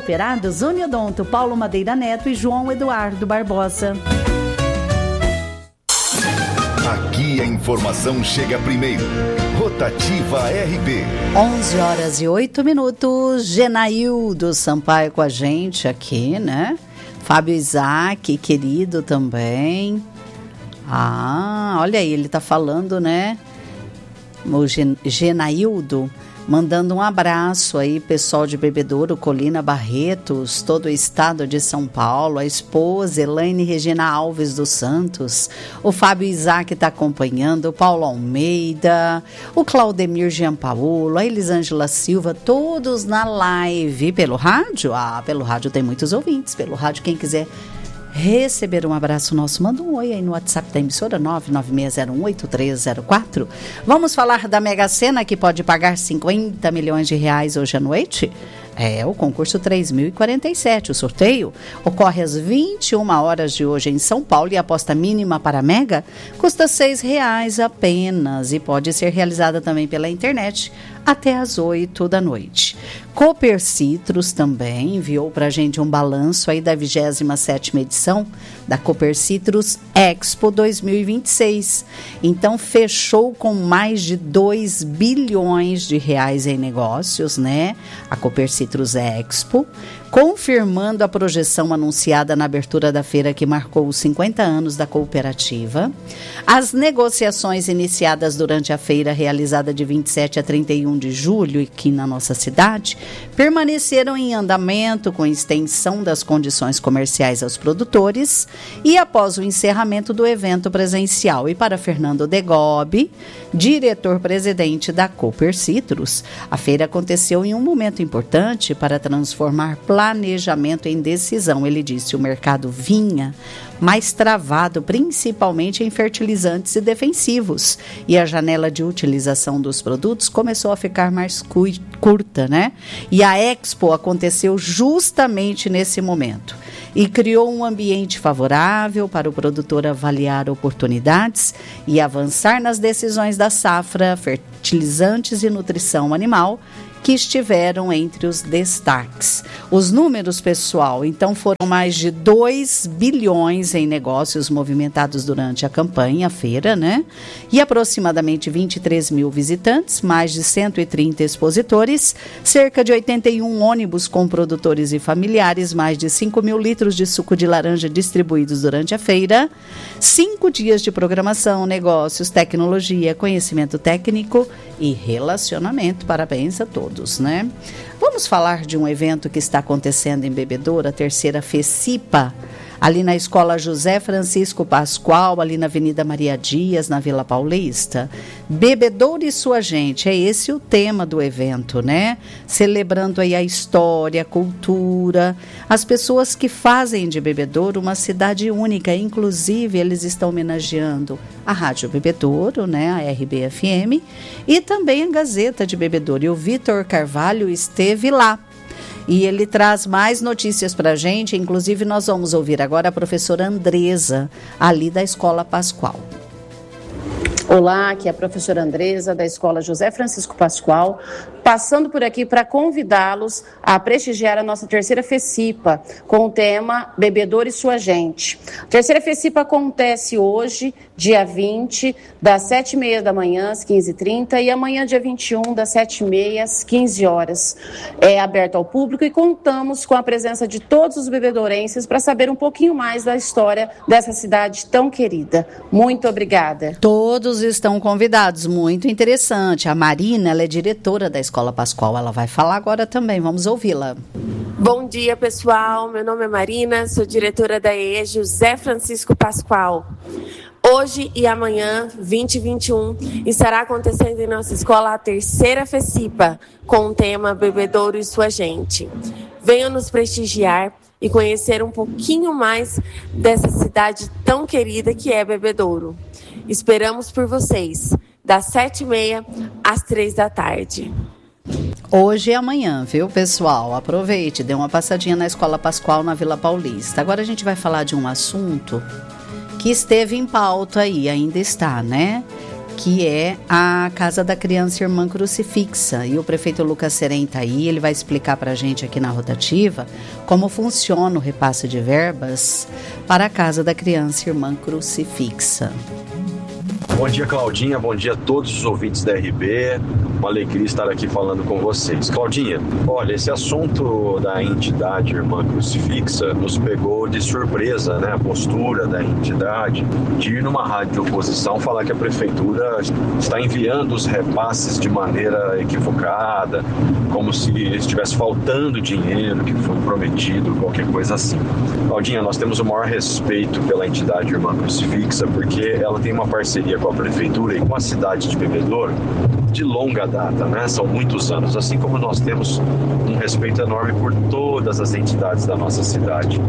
Operados Uniodonto, Paulo Madeira Neto e João Eduardo Barbosa. Aqui a informação chega primeiro. Rotativa RB. 11h08. Genaildo Sampaio com a gente aqui, né? Fábio Isaac, querido também. Olha aí, ele tá falando, né? O Genaildo, mandando um abraço aí, pessoal de Bebedouro, Colina, Barretos, todo o estado de São Paulo, a esposa Elaine Regina Alves dos Santos, o Fábio Isaac está acompanhando, o Paulo Almeida, o Claudemir Giampaolo, a Elisângela Silva, todos na live. Pelo rádio? Pelo rádio tem muitos ouvintes, pelo rádio quem quiser receber um abraço nosso, manda um oi aí no WhatsApp da emissora 996018304. Vamos falar da Mega Sena, que pode pagar 50 milhões de reais hoje à noite? O concurso 3047. O sorteio ocorre às 21 horas de hoje em São Paulo e a aposta mínima para a Mega custa R$6 apenas e pode ser realizada também pela internet até às 8 da noite. Cooper Citrus também enviou para a gente um balanço aí da 27ª edição da Cooper Citrus Expo 2026. Então, fechou com mais de 2 bilhões de reais em negócios, né? A Cooper Citrus Expo, confirmando a projeção anunciada na abertura da feira que marcou os 50 anos da cooperativa. As negociações iniciadas durante a feira realizada de 27 a 31 de julho aqui na nossa cidade permaneceram em andamento com extensão das condições comerciais aos produtores e após o encerramento do evento presencial. E para Fernando Degobi, diretor-presidente da Cooper Citrus, a feira aconteceu em um momento importante para transformar planejamento em decisão. Ele disse: o mercado vinha mais travado, principalmente em fertilizantes e defensivos, e a janela de utilização dos produtos começou a ficar mais curta, né? E a Expo aconteceu justamente nesse momento e criou um ambiente favorável para o produtor avaliar oportunidades e avançar nas decisões da safra, fertilizantes e nutrição animal, que estiveram entre os destaques. Os números, pessoal, então foram mais de 2 bilhões em negócios movimentados durante a campanha, a feira, né? E aproximadamente 23 mil visitantes, mais de 130 expositores, cerca de 81 ônibus com produtores e familiares, mais de 5 mil litros de suco de laranja distribuídos durante a feira, 5 dias de programação, negócios, tecnologia, conhecimento técnico e relacionamento. Parabéns a todos, né? Vamos falar de um evento que está acontecendo em Bebedouro, a terceira FECIPA, ali na Escola José Francisco Pascoal, ali na Avenida Maria Dias, na Vila Paulista. Bebedouro e sua gente, é esse o tema do evento, né? Celebrando aí a história, a cultura, as pessoas que fazem de Bebedouro uma cidade única. Inclusive, eles estão homenageando a Rádio Bebedouro, né? A RBFM, e também a Gazeta de Bebedouro. E o Vitor Carvalho esteve lá. E ele traz mais notícias para a gente, inclusive nós vamos ouvir agora a professora Andresa, ali da Escola Pascoal. Olá, aqui é a professora Andresa, da Escola José Francisco Pascoal, passando por aqui para convidá-los a prestigiar a nossa terceira FECIPA, com o tema Bebedouro e sua gente. A terceira FECIPA acontece hoje, dia 20, das 7h30 da manhã às 15h30 e amanhã, dia 21, das 7h30 às 15 horas. É aberto ao público e contamos com a presença de todos os bebedourenses para saber um pouquinho mais da história dessa cidade tão querida. Muito obrigada. Todos estão convidados, muito interessante. A Marina, ela é diretora da Escola Pascoal, ela vai falar agora também, vamos ouvi-la. Bom dia, pessoal, meu nome é Marina, sou diretora da EE José Francisco Pascoal. Hoje e amanhã, 20 e 21, estará acontecendo em nossa escola a terceira FECIPA, com o tema Bebedouro e sua gente. Venham nos prestigiar e conhecer um pouquinho mais dessa cidade tão querida que é Bebedouro. Esperamos por vocês, das 7h30 às 3 da tarde. Hoje e amanhã, viu, pessoal? Aproveite, dê uma passadinha na Escola Pascoal, na Vila Paulista. Agora a gente vai falar de um assunto que esteve em pauta aí, ainda está, né? que é a Casa da Criança Irmã Crucifixa. E o prefeito Lucas Serem está aí, ele vai explicar para a gente aqui na rotativa como funciona o repasse de verbas para a Casa da Criança Irmã Crucifixa. Bom dia, Claudinha. Bom dia a todos os ouvintes da RB. Uma alegria estar aqui falando com vocês. Claudinha, olha, esse assunto da entidade Irmã Crucifixa nos pegou de surpresa, né? A postura da entidade de ir numa rádio de oposição falar que a prefeitura está enviando os repasses de maneira equivocada, como se estivesse faltando dinheiro que foi prometido, qualquer coisa assim. Claudinha, nós temos o maior respeito pela entidade Irmã Crucifixa porque ela tem uma parceria com a prefeitura e com a cidade de Bebedouro de longa data, né? São muitos anos, assim como nós temos um respeito enorme por todas as entidades da nossa cidade.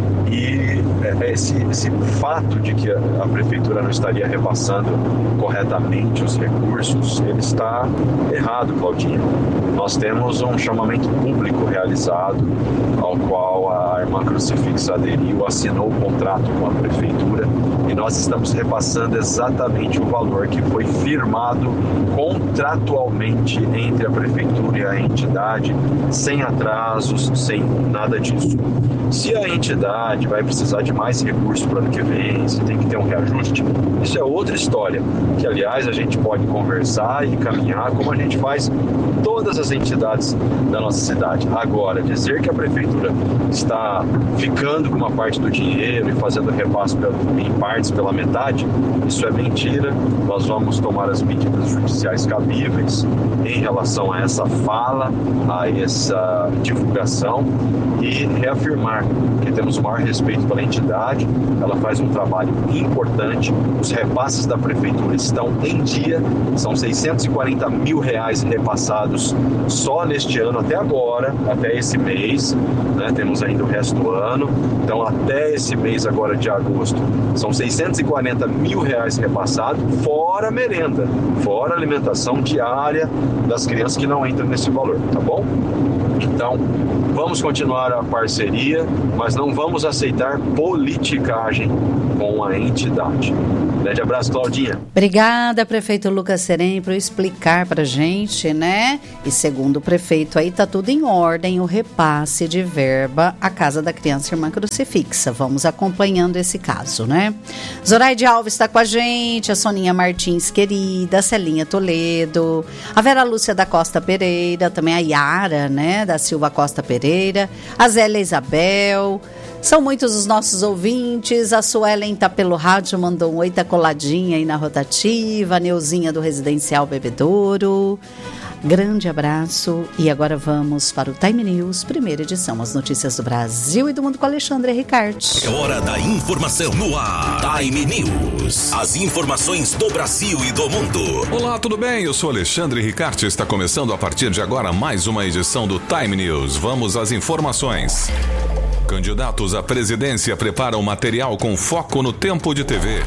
E esse fato de que a prefeitura não estaria repassando corretamente os recursos, ele está errado, Claudinha. Nós temos um chamamento público realizado, ao qual a Irmã Crucifixa aderiu, assinou o contrato com a prefeitura e nós estamos repassando exatamente o valor que foi firmado contratualmente entre a prefeitura e a entidade, sem atrasos, sem nada disso. Se a entidade vai precisar de mais recursos para o ano que vem, se tem que ter um reajuste, isso é outra história, que aliás a gente pode conversar e caminhar como a gente faz em todas as entidades da nossa cidade. Agora, dizer que a prefeitura está ficando com uma parte do dinheiro e fazendo repasse em partes pela metade, isso é mentira. Nós vamos tomar as medidas judiciais cabíveis em relação a essa fala, a essa divulgação e reafirmar que temos o maior respeito pela entidade. Ela faz um trabalho importante, os repasses da prefeitura estão em dia, são R$640 mil repassados só neste ano até agora, até esse mês, né? Temos ainda o resto do ano, então até esse mês agora de agosto são R$640 mil repassados, fora merenda, fora alimentação diária das crianças que não entram nesse valor, tá bom? Então, vamos continuar a parceria, mas não vamos aceitar politicagem com a entidade. Grande abraço, Claudinha. Obrigada, prefeito Lucas Serem, por explicar pra gente, né? E segundo o prefeito, aí tá tudo em ordem, o repasse de verba à Casa da Criança Irmã Crucifixa. Vamos acompanhando esse caso, né? Zoraide Alves está com a gente, a Soninha Martins, querida, a Celinha Toledo, a Vera Lúcia da Costa Pereira, também a Yara, né? Da Silva Costa Pereira, a Zélia Isabel. São muitos os nossos ouvintes. A Suelen tá pelo rádio, mandou um oi, tá coladinha aí na rotativa. A Neuzinha do Residencial Bebedouro. Grande abraço. E agora vamos para o Time News, primeira edição. As notícias do Brasil e do mundo com Alexandre Ricarte. É hora da informação no ar. Time News. As informações do Brasil e do mundo. Olá, tudo bem? Eu sou Alexandre Ricarte. Está começando a partir de agora mais uma edição do Time News. Vamos às informações. Candidatos à presidência preparam material com foco no tempo de TV.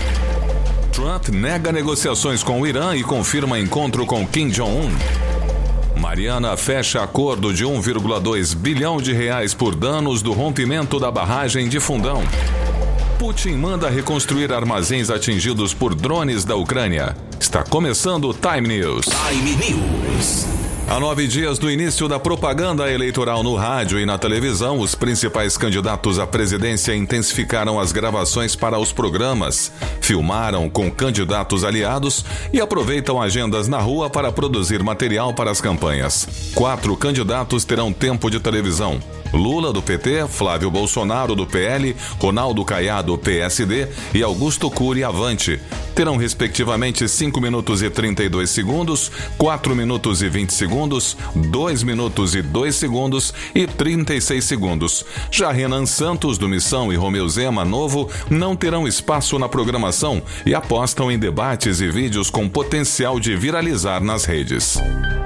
Trump nega negociações com o Irã e confirma encontro com Kim Jong-un. Mariana fecha acordo de R$1,2 bilhão por danos do rompimento da barragem de Fundão. Putin manda reconstruir armazéns atingidos por drones da Ucrânia. Está começando o Time News. Time News. A 9 dias do início da propaganda eleitoral no rádio e na televisão, os principais candidatos à presidência intensificaram as gravações para os programas, filmaram com candidatos aliados e aproveitam agendas na rua para produzir material para as campanhas. 4 candidatos terão tempo de televisão. Lula, do PT, Flávio Bolsonaro, do PL, Ronaldo Caiado, PSD e Augusto Cury, Avante. Terão respectivamente 5 minutos e 32 segundos, 4 minutos e 20 segundos, 2 minutos e 2 segundos e 36 segundos. Já Renan Santos, do Missão, e Romeu Zema, Novo, não terão espaço na programação e apostam em debates e vídeos com potencial de viralizar nas redes.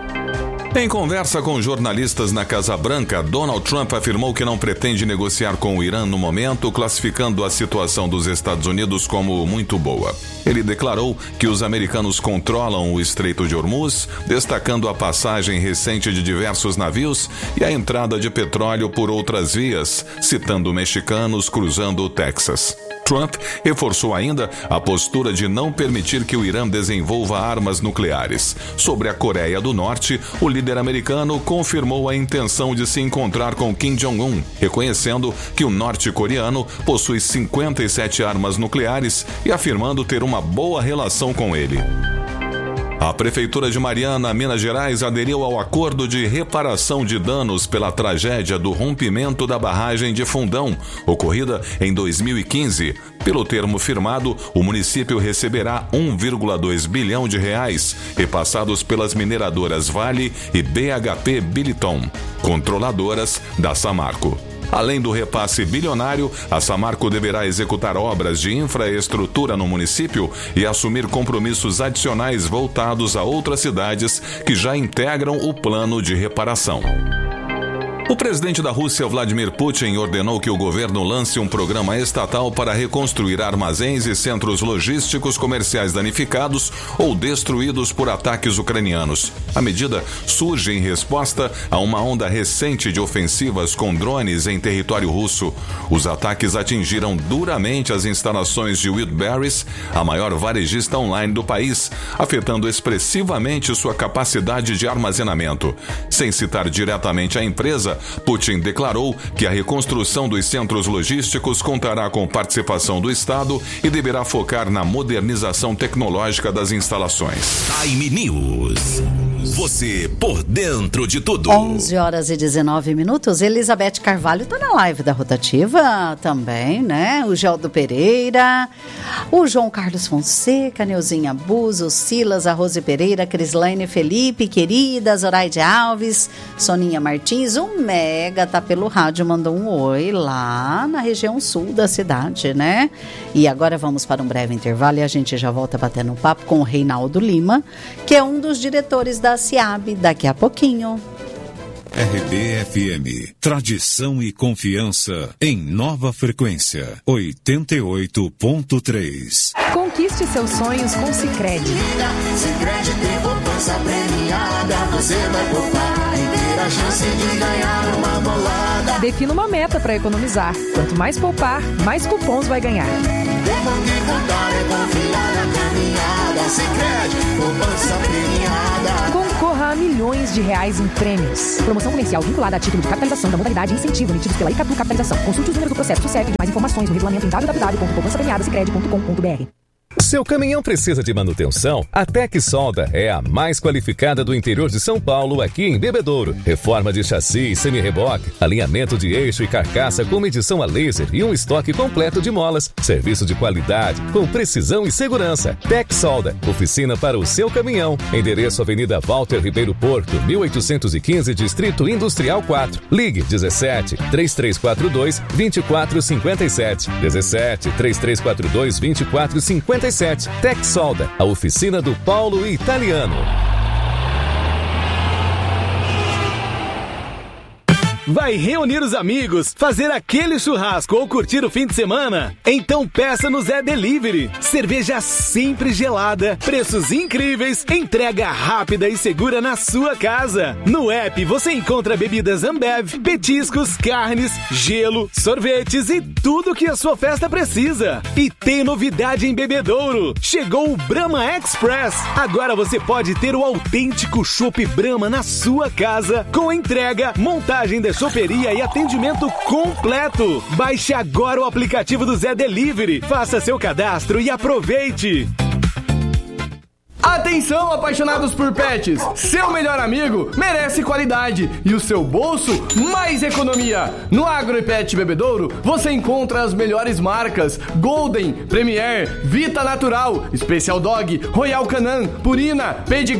Em conversa com jornalistas na Casa Branca, Donald Trump afirmou que não pretende negociar com o Irã no momento, classificando a situação dos Estados Unidos como muito boa. Ele declarou que os americanos controlam o Estreito de Hormuz, destacando a passagem recente de diversos navios e a entrada de petróleo por outras vias, citando mexicanos cruzando o Texas. Trump reforçou ainda a postura de não permitir que o Irã desenvolva armas nucleares. Sobre a Coreia do Norte, o líder americano confirmou a intenção de se encontrar com Kim Jong-un, reconhecendo que o norte-coreano possui 57 armas nucleares e afirmando ter uma boa relação com ele. A Prefeitura de Mariana, Minas Gerais, aderiu ao acordo de reparação de danos pela tragédia do rompimento da barragem de Fundão, ocorrida em 2015. Pelo termo firmado, o município receberá 1,2 bilhão de reais, repassados pelas mineradoras Vale e BHP Billiton, controladoras da Samarco. Além do repasse bilionário, a Samarco deverá executar obras de infraestrutura no município e assumir compromissos adicionais voltados a outras cidades que já integram o plano de reparação. O presidente da Rússia, Vladimir Putin, ordenou que o governo lance um programa estatal para reconstruir armazéns e centros logísticos comerciais danificados ou destruídos por ataques ucranianos. A medida surge em resposta a uma onda recente de ofensivas com drones em território russo. Os ataques atingiram duramente as instalações de Wildberries, a maior varejista online do país, afetando expressivamente sua capacidade de armazenamento. Sem citar diretamente a empresa, Putin declarou que a reconstrução dos centros logísticos contará com participação do Estado e deverá focar na modernização tecnológica das instalações. Time News. Você por dentro de tudo. 11h19. Elizabeth Carvalho está na live da Rotativa também, né? O Geldo Pereira, o João Carlos Fonseca, Neuzinha Buzo, Silas, a Rose Pereira, Crislaine Felipe, querida, Zoraide Alves, Soninha Martins, o Mega tá pelo rádio, mandou um oi lá na região sul da cidade, né? E agora vamos para um breve intervalo e a gente já volta batendo um papo com o Reinaldo Lima, que é um dos diretores da SIAB, daqui a pouquinho. RBFM, tradição e confiança em nova frequência, 88.3. Conquiste seus sonhos com Sicredi. Sicredi tem poupança premiada, você vai poupar e ter a chance de ganhar uma bolada. Defina uma meta para economizar. Quanto mais poupar, mais cupons vai ganhar. Tempo de contar é confiar na caminhada. Sicredi, poupança premiada. Concorra a milhões de reais em prêmios. Promoção comercial vinculada a título de capitalização da modalidade incentivo emitidos pela Icatu Capitalização. Consulte os números do processo do CEP e mais informações no regulamento em www.poupançapremiadasicredi.com.br. Seu caminhão precisa de manutenção? A Tec Solda é a mais qualificada do interior de São Paulo, aqui em Bebedouro. Reforma de chassi e semi-reboque, alinhamento de eixo e carcaça com medição a laser e um estoque completo de molas. Serviço de qualidade, com precisão e segurança. Tec Solda, oficina para o seu caminhão. Endereço Avenida Walter Ribeiro Porto, 1815, Distrito Industrial 4. Ligue 17 3342 2457. 17 3342 2457. Tec Solda, a oficina do Paulo Italiano. Vai reunir os amigos, fazer aquele churrasco ou curtir o fim de semana? Então peça no Zé Delivery. Cerveja sempre gelada, preços incríveis, entrega rápida e segura na sua casa. No app você encontra bebidas Ambev, petiscos, carnes, gelo, sorvetes e tudo que a sua festa precisa. E tem novidade em Bebedouro. Chegou o Brahma Express. Agora você pode ter o autêntico chopp Brahma na sua casa, com entrega, montagem da choperia e atendimento completo. Baixe agora o aplicativo do Zé Delivery. Faça seu cadastro e aproveite. Atenção, apaixonados por pets! Seu melhor amigo merece qualidade e o seu bolso mais economia. No Agro e Pet Bebedouro você encontra as melhores marcas: Golden, Premier, Vita Natural, Special Dog, Royal Canin, Purina, Pedigree